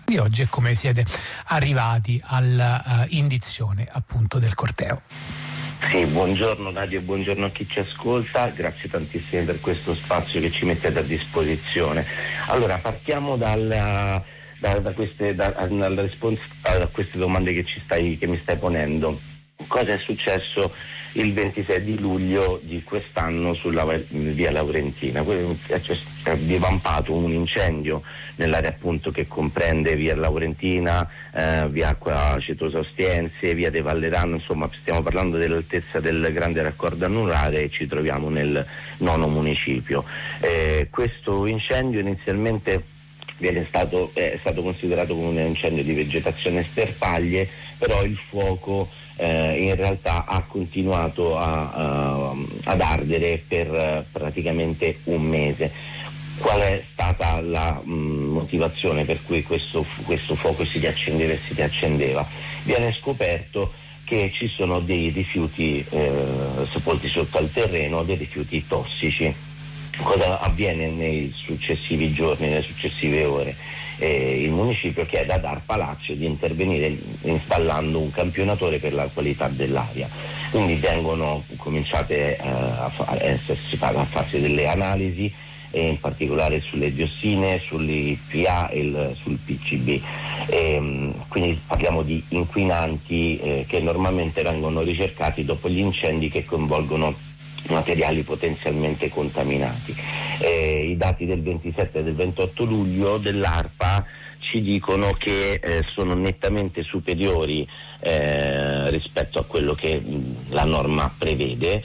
di oggi e come siete arrivati all'indizione appunto del corteo. Sì, buongiorno Nadia e buongiorno a chi ci ascolta, grazie tantissimo per questo spazio che ci mettete a disposizione. Allora, partiamo da queste domande che mi stai ponendo. Cosa è successo il 26 di luglio di quest'anno sulla via Laurentina? È divampato un incendio nell'area appunto che comprende via Laurentina, via Acqua Cetosa Ostiense, via De Vallerano, insomma stiamo parlando dell'altezza del grande raccordo anulare e ci troviamo nel 9° municipio. Questo incendio inizialmente è stato considerato come un incendio di vegetazione sterpaglie, però il fuoco in realtà ha continuato ad ardere per praticamente un mese. Qual è stata la motivazione per cui questo fuoco si riaccendeva e si riaccendeva? Viene scoperto che ci sono dei rifiuti sepolti sotto al terreno, dei rifiuti tossici. Cosa avviene nei successivi giorni, nelle successive ore? Il municipio chiede ad ARPA Lazio di intervenire installando un campionatore per la qualità dell'aria. Quindi vengono cominciate a farsi delle analisi, in particolare sulle diossine, sull'IPA e sul PCB. Quindi parliamo di inquinanti che normalmente vengono ricercati dopo gli incendi che coinvolgono materiali potenzialmente contaminati. I dati del 27 e del 28 luglio dell'ARPA ci dicono che sono nettamente superiori rispetto a quello che la norma prevede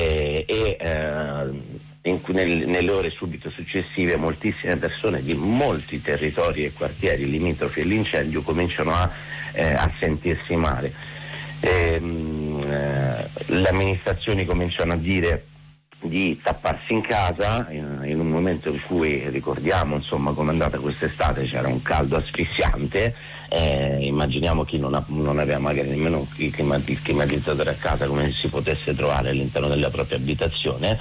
nelle ore subito successive moltissime persone di molti territori e quartieri limitrofi all'incendio cominciano a sentirsi male. Le amministrazioni cominciano a dire di tapparsi in casa in un momento in cui ricordiamo insomma com'è andata quest'estate, c'era un caldo asfissiante, immaginiamo chi non aveva magari nemmeno il climatizzatore a casa come si potesse trovare all'interno della propria abitazione,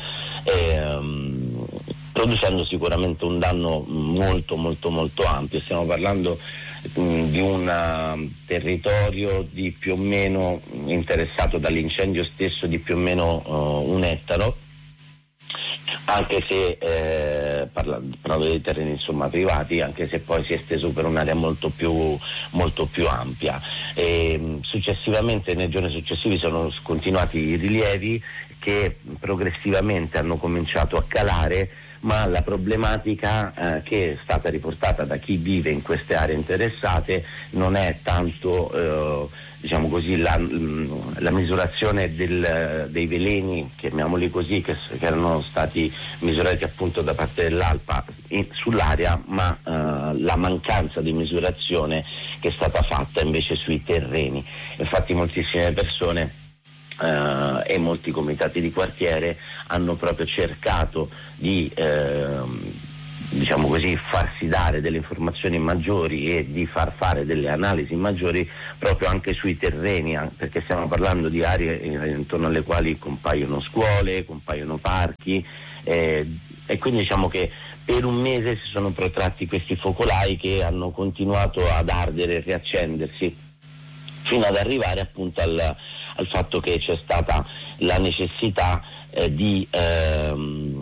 producendo sicuramente un danno molto molto molto ampio. Stiamo parlando di un territorio di più o meno interessato dall'incendio stesso di più o meno 1 ettaro, anche se parlando dei terreni insomma privati, anche se poi si è esteso per un'area molto più ampia. Successivamente, nei giorni successivi, sono continuati i rilievi che progressivamente hanno cominciato a calare, ma la problematica che è stata riportata da chi vive in queste aree interessate non è tanto diciamo così la misurazione dei veleni, chiamiamoli così, che erano stati misurati appunto da parte dell'ARPA sull'area, ma la mancanza di misurazione che è stata fatta invece sui terreni. Infatti moltissime persone e molti comitati di quartiere hanno proprio cercato di diciamo così farsi dare delle informazioni maggiori e di far fare delle analisi maggiori proprio anche sui terreni, perché stiamo parlando di aree intorno alle quali compaiono scuole, compaiono parchi, e quindi diciamo che per un mese si sono protratti questi focolai che hanno continuato ad ardere e riaccendersi fino ad arrivare appunto al fatto che c'è stata la necessità si è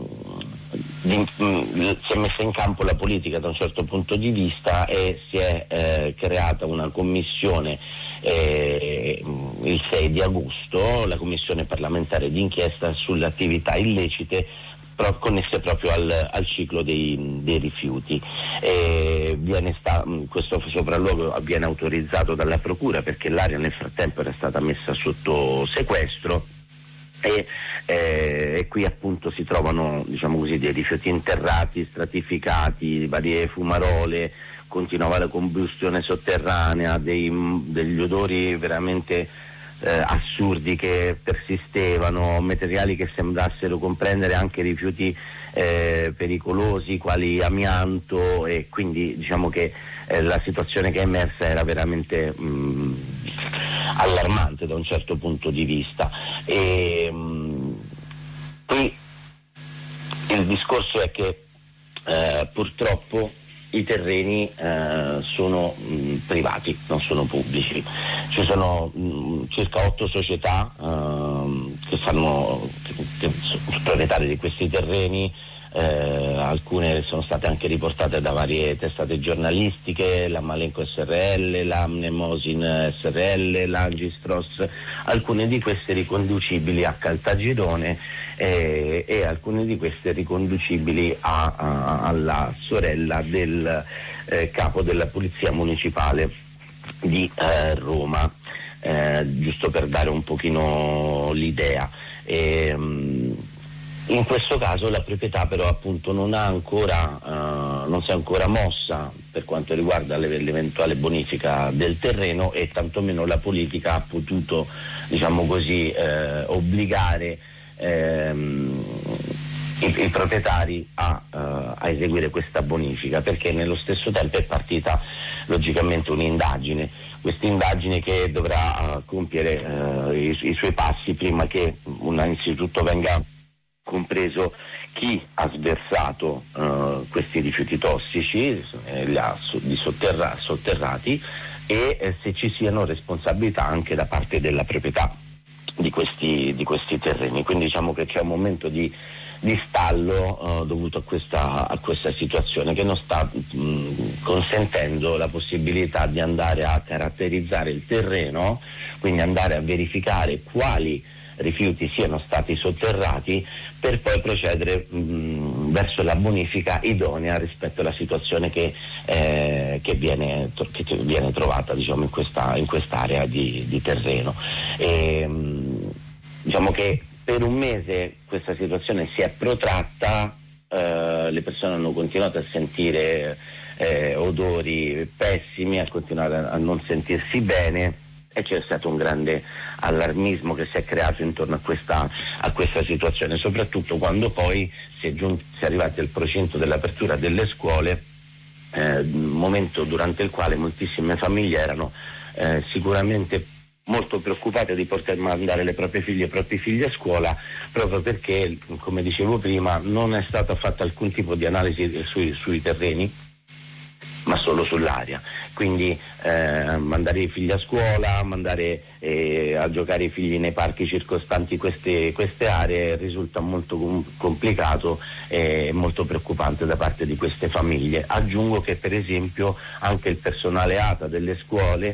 messa in campo la politica da un certo punto di vista e si è creata una commissione il 6 di agosto, la commissione parlamentare d'inchiesta sulle attività illecite connesse proprio al ciclo dei rifiuti. Questo sopralluogo viene autorizzato dalla procura perché l'area nel frattempo era stata messa sotto sequestro e qui appunto si trovano, diciamo così, dei rifiuti interrati, stratificati, varie fumarole, continuava la combustione sotterranea, degli odori veramente assurdi che persistevano, materiali che sembrassero comprendere anche rifiuti pericolosi quali amianto, e quindi diciamo che la situazione che è emersa era veramente allarmante da un certo punto di vista. Qui il discorso è che purtroppo i terreni sono privati, non sono pubblici. Ci sono circa 8 società che sono proprietarie di questi terreni. Alcune sono state anche riportate da varie testate giornalistiche, la Malenco SRL, la Mnemosin SRL, l'Angistros, alcune di queste riconducibili a Caltagirone e alcune di queste riconducibili alla sorella del capo della Polizia Municipale di Roma, giusto per dare un pochino l'idea. In questo caso la proprietà però appunto non si è ancora mossa per quanto riguarda l'eventuale bonifica del terreno, e tantomeno la politica ha potuto, diciamo così, obbligare i proprietari a eseguire questa bonifica, perché nello stesso tempo è partita logicamente un'indagine. Questa indagine che dovrà compiere i suoi passi prima che innanzitutto venga compreso chi ha sversato questi rifiuti tossici, li ha sotterrati, e se ci siano responsabilità anche da parte della proprietà di questi terreni. Quindi diciamo che c'è un momento di stallo dovuto a questa situazione che non sta consentendo la possibilità di andare a caratterizzare il terreno, quindi andare a verificare quali rifiuti siano stati sotterrati per poi procedere verso la bonifica idonea rispetto alla situazione che viene trovata, diciamo, in quest'area di terreno. Diciamo che per un mese questa situazione si è protratta, le persone hanno continuato a sentire odori pessimi, a continuare a non sentirsi bene, e c'è stato un grande allarmismo che si è creato intorno a questa situazione, soprattutto quando poi si è arrivati al procinto dell'apertura delle scuole, momento durante il quale moltissime famiglie erano sicuramente molto preoccupate di poter mandare le proprie figlie e i propri figli a scuola, proprio perché, come dicevo prima, non è stato fatto alcun tipo di analisi sui terreni, ma solo sull'aria. Quindi mandare i figli a scuola, mandare a giocare i figli nei parchi circostanti queste aree risulta molto complicato e molto preoccupante da parte di queste famiglie. Aggiungo che per esempio anche il personale ATA delle scuole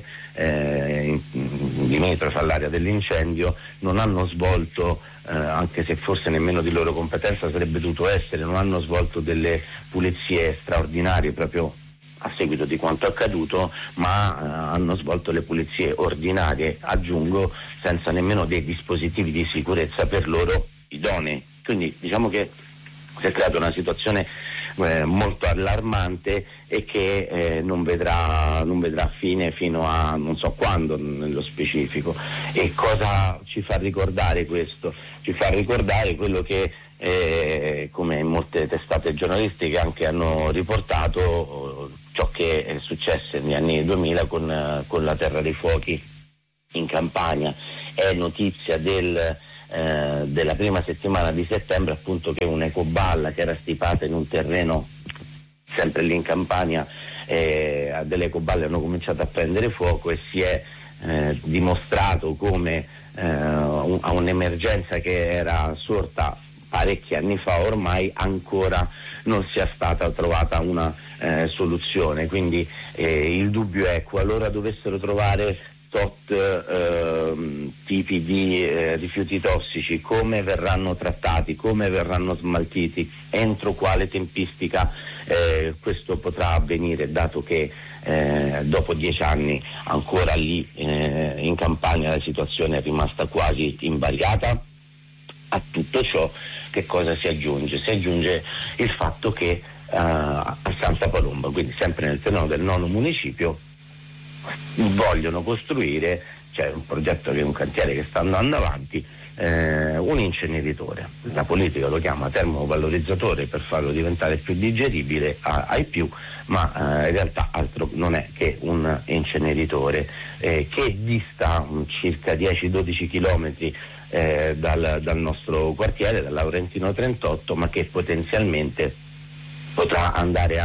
limitrofe all'area dell'incendio non hanno svolto, anche se forse nemmeno di loro competenza sarebbe dovuto essere, non hanno svolto delle pulizie straordinarie proprio a seguito di quanto accaduto, ma hanno svolto le pulizie ordinarie, aggiungo, senza nemmeno dei dispositivi di sicurezza per loro idonei. Quindi diciamo che si è creata una situazione molto allarmante e che non vedrà fine fino a non so quando nello specifico. E cosa ci fa ricordare questo? Ci fa ricordare quello che come molte testate giornalistiche anche hanno riportato, ciò che è successo negli anni 2000 con la Terra dei Fuochi in Campania. È notizia della prima settimana di settembre, appunto, che un'ecoballa che era stipata in un terreno sempre lì in Campania, delle ecoballe hanno cominciato a prendere fuoco e si è dimostrato come a un'emergenza che era sorta parecchi anni fa ormai ancora non sia stata trovata una soluzione. Quindi il dubbio è, qualora dovessero trovare tipi di rifiuti tossici, come verranno trattati, come verranno smaltiti, entro quale tempistica questo potrà avvenire, dato che dopo 10 anni ancora lì in Campania la situazione è rimasta quasi invariata. A tutto ciò che cosa si aggiunge? Si aggiunge il fatto che a Santa Palomba, quindi sempre nel terreno del 9° municipio, vogliono costruire, c'è un progetto che è un cantiere che sta andando avanti, un inceneritore. La politica lo chiama termovalorizzatore per farlo diventare più digeribile ai più, ma in realtà altro non è che un inceneritore che dista circa 10-12 chilometri dal nostro quartiere, dal Laurentino 38, ma che potenzialmente potrà andare a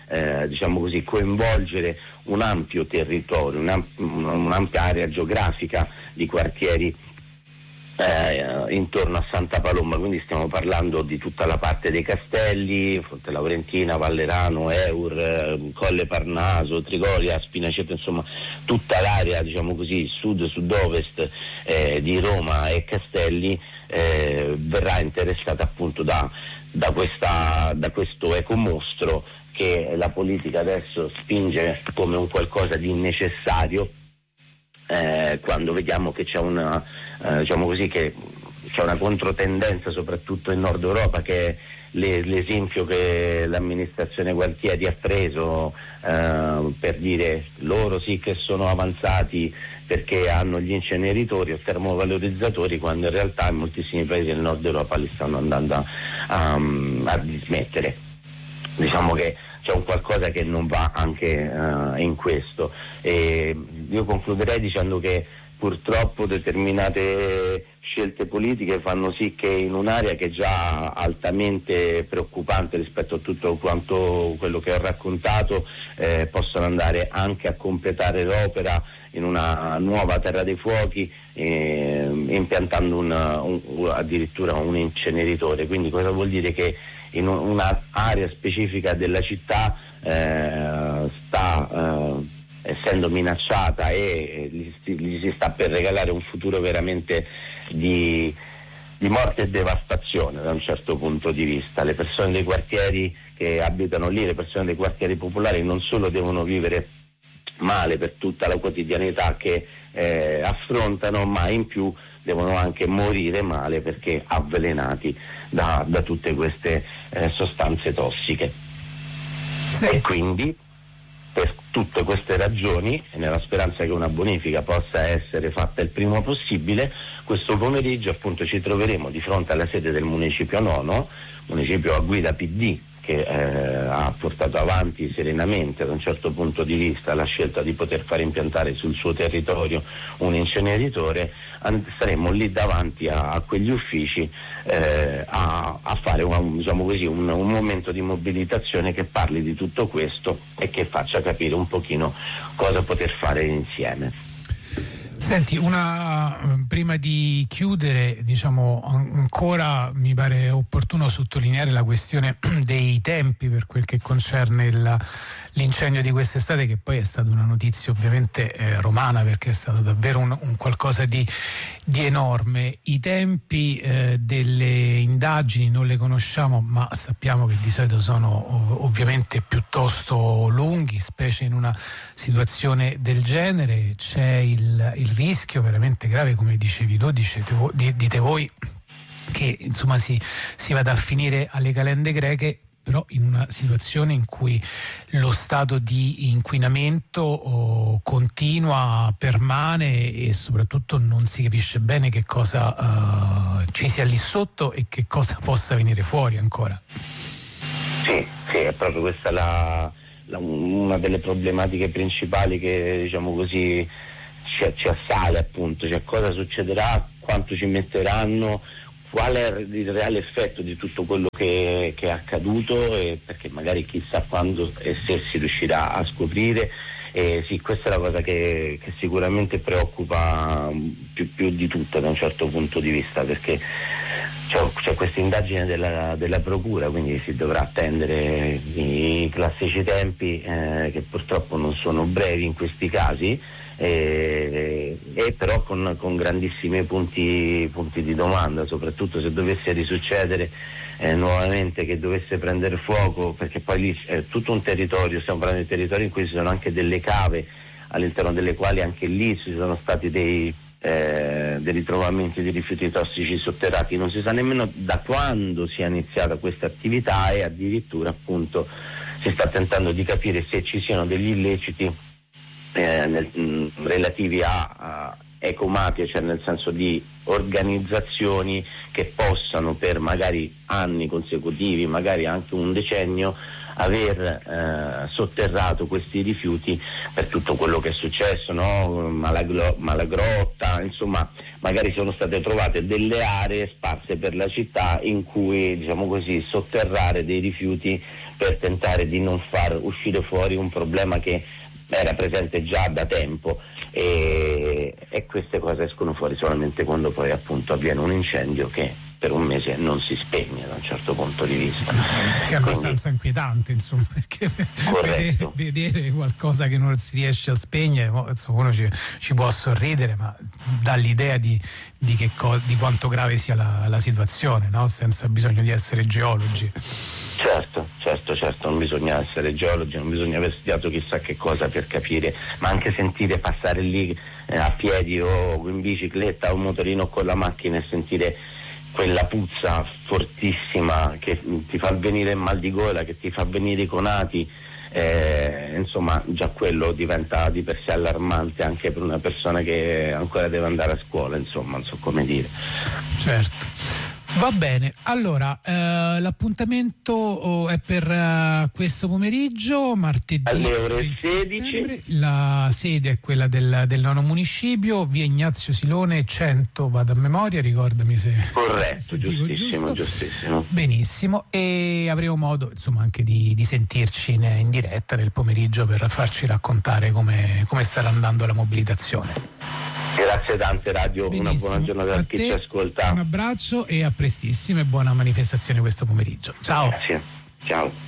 diciamo così, coinvolgere un ampio territorio, un'ampia area geografica di quartieri intorno a Santa Palomba, quindi stiamo parlando di tutta la parte dei Castelli, Fonte Laurentina, Vallerano, Eur, Colle Parnaso, Trigoria, Spinaceto, insomma tutta l'area, diciamo così, sud-sud-ovest di Roma e Castelli verrà interessata appunto da questo ecomostro che la politica adesso spinge come un qualcosa di necessario, quando vediamo che c'è diciamo così, che c'è una controtendenza soprattutto in Nord Europa, che è l'esempio che l'amministrazione Gualtieri ha preso per dire loro sì che sono avanzati perché hanno gli inceneritori o termovalorizzatori, quando in realtà in moltissimi paesi del Nord Europa li stanno andando a dismettere. Diciamo che c'è un qualcosa che non va anche in questo, e io concluderei dicendo che purtroppo determinate scelte politiche fanno sì che in un'area che è già altamente preoccupante rispetto a tutto quanto quello che ho raccontato, possano andare anche a completare l'opera in una nuova terra dei fuochi, impiantando addirittura un inceneritore. Quindi cosa vuol dire? Che in un'area specifica della città sta essendo minacciata e gli si sta per regalare un futuro veramente di morte e devastazione da un certo punto di vista. Le persone dei quartieri che abitano lì, le persone dei quartieri popolari, non solo devono vivere male per tutta la quotidianità che affrontano, ma in più devono anche morire male perché avvelenati da tutte queste sostanze tossiche. Sì. E quindi per tutte queste ragioni, e nella speranza che una bonifica possa essere fatta il prima possibile, questo pomeriggio appunto ci troveremo di fronte alla sede del Municipio Nono, municipio a guida PD, che ha portato avanti serenamente da un certo punto di vista la scelta di poter fare impiantare sul suo territorio un inceneritore. Saremo lì davanti a quegli uffici a fare un momento di mobilitazione che parli di tutto questo e che faccia capire un pochino cosa poter fare insieme. Senti, prima di chiudere, diciamo, ancora mi pare opportuno sottolineare la questione dei tempi per quel che concerne l'incendio di quest'estate, che poi è stata una notizia ovviamente romana, perché è stato davvero un qualcosa di enorme. I tempi delle indagini non le conosciamo, ma sappiamo che di solito sono ovviamente piuttosto lunghi, specie in una situazione del genere. C'è il rischio veramente grave, come dicevi tu, dite voi, che insomma si vada a finire alle calende greche, però in una situazione in cui lo stato di inquinamento continua, permane, e soprattutto non si capisce bene che cosa ci sia lì sotto e che cosa possa venire fuori ancora. Sì, è proprio questa una delle problematiche principali che, diciamo così, ci assale appunto, cioè cosa succederà, quanto ci metteranno, qual è il reale effetto di tutto quello che è accaduto, e perché magari chissà quando e se si riuscirà a scoprire. Sì, questa è la cosa che sicuramente preoccupa più di tutto da un certo punto di vista, perché c'è questa indagine della procura, quindi si dovrà attendere i classici tempi che purtroppo non sono brevi in questi casi, e però con grandissimi punti di domanda, soprattutto se dovesse risuccedere nuovamente, che dovesse prendere fuoco, perché poi lì è tutto un territorio, stiamo parlando di territori in cui ci sono anche delle cave, all'interno delle quali anche lì ci sono stati dei ritrovamenti di rifiuti tossici sotterrati. Non si sa nemmeno da quando sia iniziata questa attività, e addirittura appunto si sta tentando di capire se ci siano degli illeciti relativi a ecomafie, cioè nel senso di organizzazioni che possano per magari anni consecutivi, magari anche un decennio, aver sotterrato questi rifiuti per tutto quello che è successo, no? Malagrotta, insomma, magari sono state trovate delle aree sparse per la città in cui, diciamo così, sotterrare dei rifiuti per tentare di non far uscire fuori un problema che era presente già da tempo, e queste cose escono fuori solamente quando poi appunto avviene un incendio che per un mese non si spegne da un certo punto di vista. Che è abbastanza inquietante, insomma, perché vedere qualcosa che non si riesce a spegnere, insomma, uno ci può sorridere, ma dà l'idea di quanto grave sia la situazione, no? Senza bisogno di essere geologi. Certo, non bisogna essere geologi, non bisogna aver studiato chissà che cosa per capire, ma anche sentire passare lì a piedi o in bicicletta o motorino con la macchina e sentire quella puzza fortissima che ti fa venire il mal di gola, che ti fa venire i conati, insomma già quello diventa di per sé allarmante anche per una persona che ancora deve andare a scuola, insomma, non so come dire. Certo. Va bene, allora l'appuntamento è per questo pomeriggio, martedì alle ore 16. La sede è quella del nono municipio, via Ignazio Silone 100, vado a memoria, ricordami se... Corretto, giustissimo. Benissimo, e avremo modo insomma anche di sentirci in diretta nel pomeriggio per farci raccontare come starà andando la mobilitazione. Grazie tante Radio, benissimo. Una buona giornata a chi ci ascolta. Un abbraccio e a prestissimo e buona manifestazione questo pomeriggio. Ciao. Grazie, ciao.